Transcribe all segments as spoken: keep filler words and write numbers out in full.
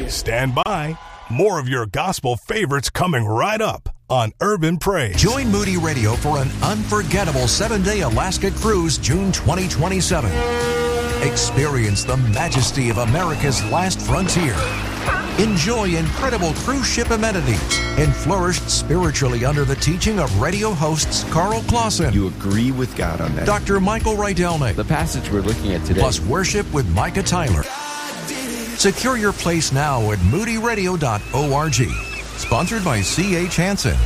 Stand by. More of your gospel favorites coming right up on Urban Praise. Join Moody Radio for an unforgettable seven-day Alaska cruise June twenty twenty-seven. Experience the majesty of America's last frontier. Enjoy incredible cruise ship amenities and flourish spiritually under the teaching of radio hosts Carl Clausen. You agree with God on that. Doctor Michael Rydelnik. The passage we're looking at today. Plus worship with Micah Tyler. Secure your place now at moody radio dot org. Sponsored by C H Hansen.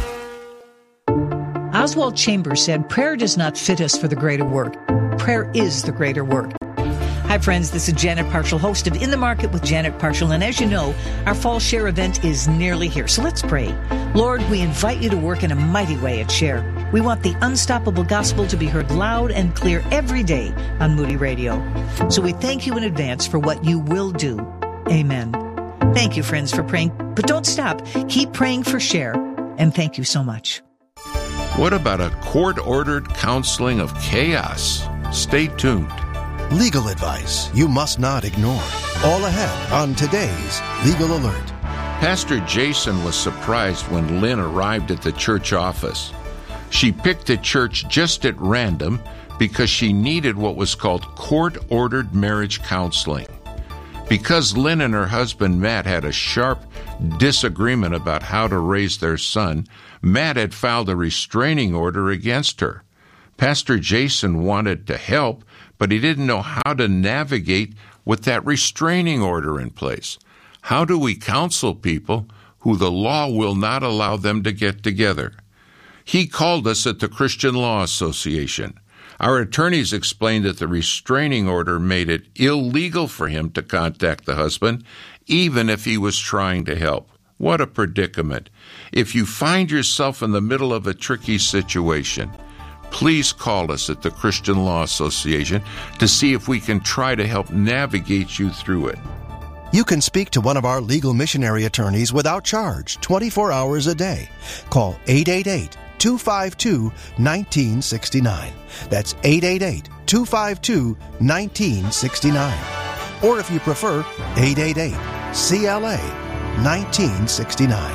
Oswald Chambers said, "Prayer does not fit us for the greater work. Prayer is the greater work." Hi, friends. This is Janet Parshall, host of In the Market with Janet Parshall. And as you know, our Fall Share event is nearly here. So let's pray. Lord, we invite you to work in a mighty way at Share. We want the unstoppable gospel to be heard loud and clear every day on Moody Radio. So we thank you in advance for what you will do. Amen. Thank you, friends, for praying. But don't stop. Keep praying for Share. And thank you so much. What about a court-ordered counseling of chaos? Stay tuned. Legal advice you must not ignore. All ahead on today's Legal Alert. Pastor Jason was surprised when Lynn arrived at the church office. She picked a church just at random because she needed what was called court-ordered marriage counseling. Because Lynn and her husband Matt had a sharp disagreement about how to raise their son, Matt had filed a restraining order against her. Pastor Jason wanted to help, but he didn't know how to navigate with that restraining order in place. How do we counsel people who the law will not allow them to get together? He called us at the Christian Law Association. Our attorneys explained that the restraining order made it illegal for him to contact the husband, even if he was trying to help. What a predicament. If you find yourself in the middle of a tricky situation, please call us at the Christian Law Association to see if we can try to help navigate you through it. You can speak to one of our legal missionary attorneys without charge, twenty-four hours a day. Call eight eight eight, two five two, one nine six nine. That's eight eight eight, two five two, one nine six nine. Or if you prefer, eight eight eight, C L A, one nine six nine.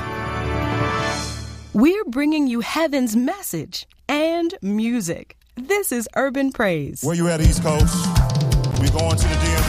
We're bringing you heaven's message and music. This is Urban Praise. Where you at, East Coast? We going to the D M V.